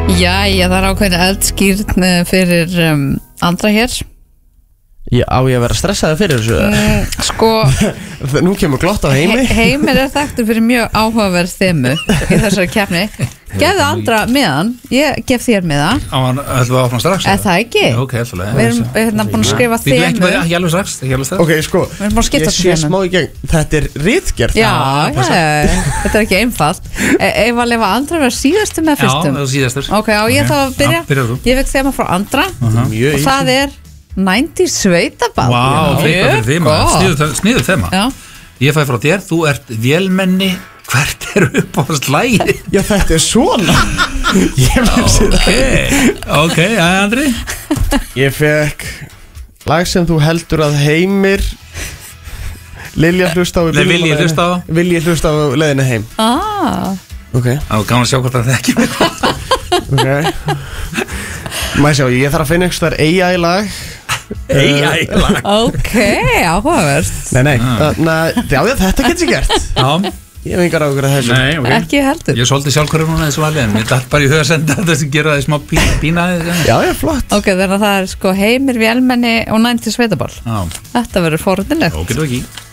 Jæja, það ákveðin eldskýrn fyrir Andra hér. Á ég að vera stressaði fyrir þessu? Sko Nú kemur glott á Heimi. Heimir þekktur fyrir mjög áhugaverð þemu í þessari keppni. Gefðu Andra miðan, ég gef þér miðan. Ætlum við áfram strax? Það ekki? Já, ok, alltaf. Við erum búin að skrifa þemu. Ekki alveg strax, ekki alveg strax. Ok, sko, Við erum búin að skipta ég sé smá í gegn. Þetta ritgerð. Já, þetta ekki einfalt. Ef að lefa Andra vera síðastu með fyrstum. Já, það síðastur. Ok, á ég þá að byrja. Byrjar þú. Ég fekk þema frá Andra og það er 90 sveitaball. Vá, fleika fyrir þema. Sniður þema. Já. Ég fæ frá þér, þú ert vélmenni. Hvert upp á slæði? Já, þetta svona. Ok, Andri. Ég fekk lag sem þú heldur að Heimir Lilja hlusta á Vilji hlusta á leiðinni heim. Ok. Á, gaman að sjá hvort það þekki mig. Ok. Má ég sjá, ég þarf að finna einhvers þar AI lag. AI lag. Ok, áhugavert. Nei, já, þetta getur sér gert. Já. Ég hef engar áhugur að þessu. Nei, ok. Ekki heldur. Ég er svolítið sjálfhverjum núna þessu valið, en ég dætt bara í huga að senda þetta sem gera það smá pínaði. Já, flott. Ok, þannig að það er sko Heimir, vélmenni og 90 sveitaball. Já. Þetta verður forvitnilegt. Ok, þú ekki.